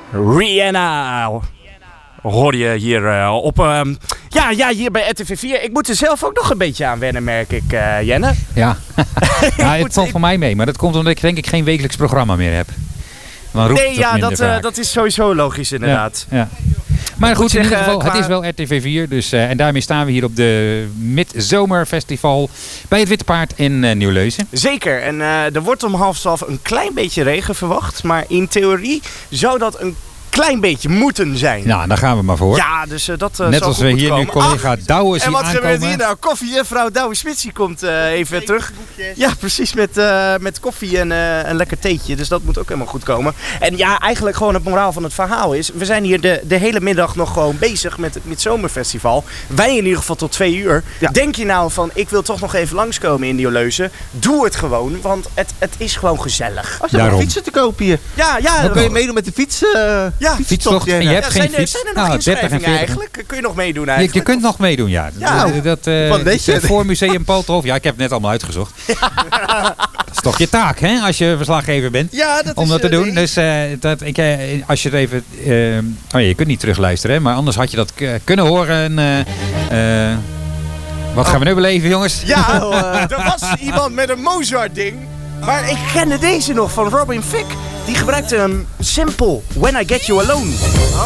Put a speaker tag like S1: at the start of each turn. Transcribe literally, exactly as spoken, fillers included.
S1: Rihanna hoor je hier uh, op... Uh, ja, ja, hier bij R T V vier. Ik moet er zelf ook nog een beetje aan wennen, merk ik, uh, Jenne.
S2: Ja, ja het
S1: moet,
S2: valt
S1: ik...
S2: voor mij mee. Maar dat komt omdat ik denk ik geen wekelijks programma meer heb.
S1: Nee, ja, dat, uh, dat is sowieso logisch inderdaad.
S2: Ja, ja. Maar goed, in ieder geval,
S1: qua...
S2: het is wel R T V vier. Dus, uh, en daarmee staan we hier op de Midzomerfestival bij het Witte Paard in uh, Nieuwleusen.
S1: Zeker. En uh, er wordt om half twaalf een klein beetje regen verwacht. Maar in theorie zou dat een klein beetje moeten zijn.
S2: Nou, daar gaan we maar voor.
S1: Ja, dus uh, dat uh,
S2: Net
S1: zal
S2: als we hier
S1: komen.
S2: nu collega
S1: Ach,
S2: Douwe zien
S1: en wat
S2: aankomen.
S1: gebeurt hier nou? Koffie, vrouw Douwe Spitsie komt uh, even terug. Ja, precies, met, uh, met koffie en uh, een lekker theetje. Dus dat moet ook helemaal goed komen. En ja, eigenlijk gewoon het moraal van het verhaal is... we zijn hier de, de hele middag nog gewoon bezig met het Midzomerfestival. Wij in ieder geval tot twee uur. Ja. Denk je nou van, ik wil toch nog even langskomen in Nieuwleusen? Doe het gewoon, want het, het is gewoon gezellig.
S3: Als je nog fietsen te kopen hier.
S1: Ja, ja.
S3: Dan kun je meedoen met de fiets. Uh,
S1: ja,
S2: fietstocht. En je hebt
S1: ja,
S2: geen
S1: zijn,
S2: fiets.
S1: Zijn er nog
S2: nou,
S1: inschrijvingen eigenlijk? Kun je nog meedoen eigenlijk?
S2: Je, je kunt nog meedoen, ja.
S1: ja.
S2: Dat, dat, uh,
S3: Wat weet je?
S2: voor Museum Palthof. Ja, ik heb het net allemaal uitgezocht. Ja. Dat is toch je taak, hè? Als je verslaggever bent.
S1: Ja, dat
S2: om
S1: is,
S2: dat te
S1: uh,
S2: doen.
S1: nee.
S2: Dus uh, dat, ik, uh, als je het even... Uh, oh ja, je kunt niet terugluisteren, hè? Maar anders had je dat k- kunnen horen. Uh, uh, wat oh. gaan we nu beleven, jongens?
S1: Ja, uh, er was iemand met een Mozart-ding. Maar ik kende deze nog van Robin Thicke. Die gebruikte een sample, When I Get You Alone.